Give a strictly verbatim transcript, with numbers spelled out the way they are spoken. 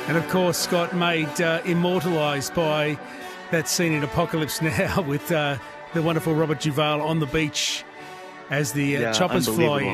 And, of course, Scott, made uh, immortalised by that scene in Apocalypse Now with uh, the wonderful Robert Duvall on the beach as the uh, Yeah, choppers fly in.